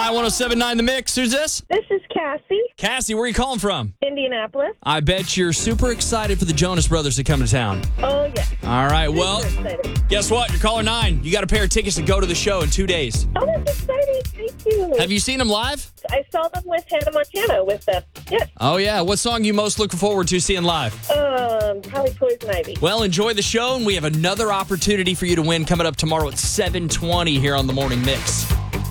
Hi, 107.9 The Mix. Who's this? This is Cassie, Cassie, where are you calling from? Indianapolis. I bet you're super excited for the Jonas Brothers to come to town. Oh, yeah. All right, well, Super excited. guess what? You're caller 9. You got a pair of tickets to go to the show in 2 days. Oh, that's exciting. Thank you. Have you seen them live? I saw them with Hannah Montana with them. Yes. Oh, yeah. What song you most looking forward to seeing live? Probably Poison Ivy. Well, enjoy the show, and we have another opportunity for you to win coming up tomorrow at 7:20 here on The Morning Mix.